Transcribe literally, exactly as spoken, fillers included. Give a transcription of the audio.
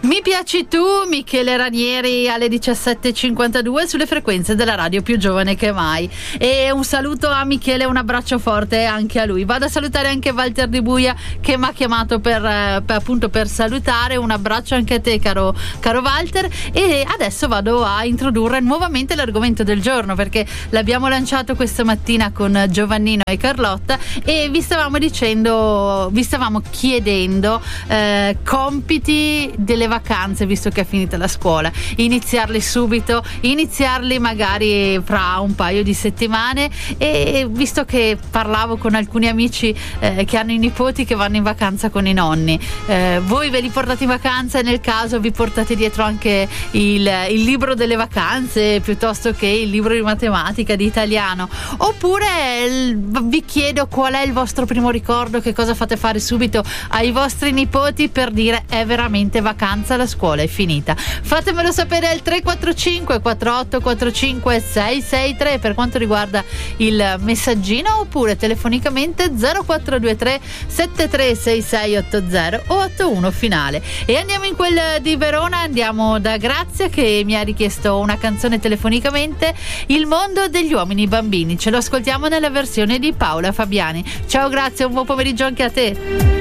Mi piaci tu, Michele Ranieri, alle diciassette e cinquantadue sulle frequenze della radio più giovane che mai. E un saluto a Michele, un abbraccio forte anche a lui. Vado a salutare anche Walter Di Buia che mi ha chiamato per, per appunto per salutare. Un abbraccio anche a te, caro, caro Walter. E adesso vado a introdurre nuovamente l'argomento del giorno, perché l'abbiamo lanciato questa mattina con Giovannino e Carlotta e vi stavamo dicendo, vi stavamo chiedendo eh, compiti delle vacanze, visto che è finita la scuola, iniziarli subito, iniziarli magari fra un paio di settimane. E visto che parlavo con alcuni amici eh, che hanno i nipoti che vanno in vacanza con i nonni, eh, voi ve li portate in vacanza e nel caso vi portate dietro anche il, il libro delle vacanze piuttosto che il libro di matematica, di italiano, oppure il, vi chiedo qual è il vostro primo ricordo, che cosa fate fare subito ai vostri nipoti per dire è veramente vacanza, la scuola è finita. Fatemelo sapere al tre quattro cinque quattro otto quattro cinque sei sei tre per quanto riguarda il messaggino, oppure telefonicamente zero quattro due tre sette tre sei sei otto zero o otto uno finale. E andiamo in quel di Verona, andiamo da Grazia che mi ha richiesto una canzone telefonicamente, Il mondo degli uomini bambini. Ce lo ascoltiamo nella versione di Paola Fabiani. Ciao Grazia, un buon pomeriggio anche a te.